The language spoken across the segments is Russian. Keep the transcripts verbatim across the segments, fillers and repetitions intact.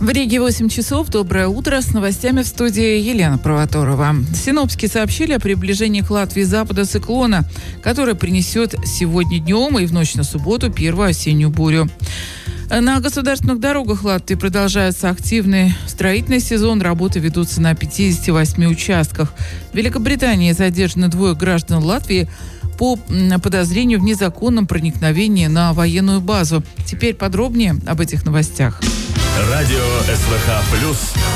В Риге восемь часов. Доброе утро. С новостями в студии Елена Провоторова. Синоптики сообщили о приближении к Латвии запада циклона, который принесет сегодня днем и в ночь на субботу первую осеннюю бурю. На государственных дорогах Латвии продолжается активный строительный сезон. Работы ведутся на пятидесяти восьми участках. В Великобритании задержаны двое граждан Латвии по подозрению в незаконном проникновении на военную базу. Теперь подробнее об этих новостях. Радио СВХ плюс.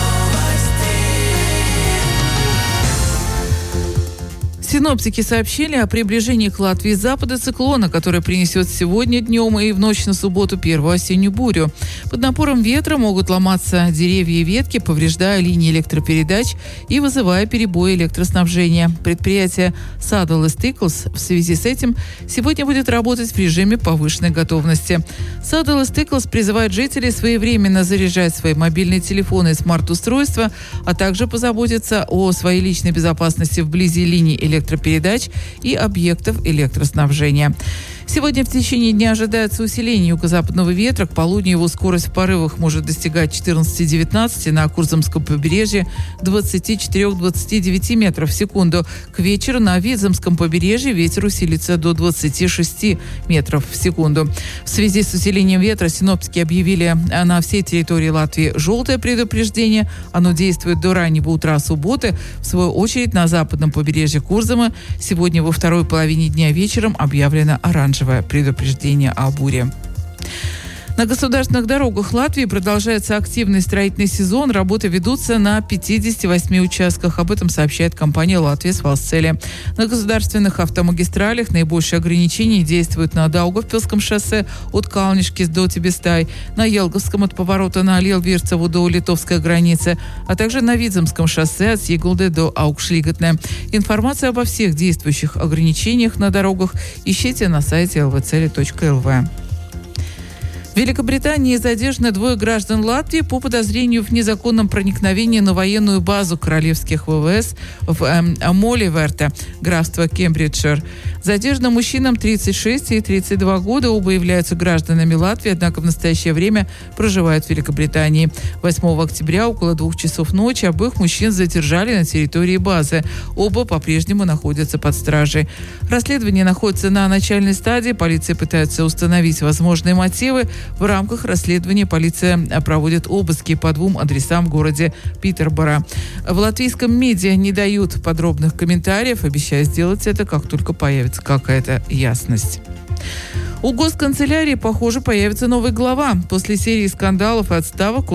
Синоптики сообщили о приближении к Латвии с запада циклона, который принесет сегодня днем и в ночь на субботу первую осеннюю бурю. Под напором ветра могут ломаться деревья и ветки, повреждая линии электропередач и вызывая перебои электроснабжения. Предприятие Saddle Stickles в связи с этим сегодня будет работать в режиме повышенной готовности. Saddle Stickles призывает жителей своевременно заряжать свои мобильные телефоны и смарт-устройства, а также позаботиться о своей личной безопасности вблизи линий электропередач электропередач и объектов электроснабжения. Сегодня в течение дня ожидается усиление юго-западного ветра. К полудню его скорость в порывах может достигать четырнадцати-девятнадцати, на Курзамском побережье двадцати четырёх - двадцати девяти метров в секунду. К вечеру на Видземском побережье ветер усилится до двадцати шести метров в секунду. В связи с усилением ветра синоптики объявили на всей территории Латвии желтое предупреждение. Оно действует до раннего утра субботы. В свою очередь на западном побережье Курзама сегодня во второй половине дня вечером объявлено оранжевое предупреждение о буре. На государственных дорогах Латвии продолжается активный строительный сезон. Работы ведутся на пятидесяти восьми участках. Об этом сообщает компания «Латвия Свалцели». На государственных автомагистралях наибольшие ограничения действуют на Даугавпилском шоссе от Калнишки до Тебестай, на Елговском от поворота на Лелвирцеву до литовской границы, а также на Видземском шоссе от Сигулды до Аукшлиготне. Информацию обо всех действующих ограничениях на дорогах ищите на сайте эл ви цели точка эл ви. В Великобритании задержаны двое граждан Латвии по подозрению в незаконном проникновении на военную базу королевских ВВС в эм, Моливерте, графство Кембриджшир. Задержанным мужчинам тридцать шесть и тридцать два года. Оба являются гражданами Латвии, однако в настоящее время проживают в Великобритании. восьмого октября около двух часов ночи обоих мужчин задержали на территории базы. Оба по-прежнему находятся под стражей. Расследование находится на начальной стадии. Полиция пытается установить возможные мотивы. В рамках расследования полиция проводит обыски по двум адресам в городе Питерборо. В латвийском медиа не дают подробных комментариев, обещая сделать это, как только появится какая-то ясность. У госканцелярии, похоже, появится новый глава. После серии скандалов и отставок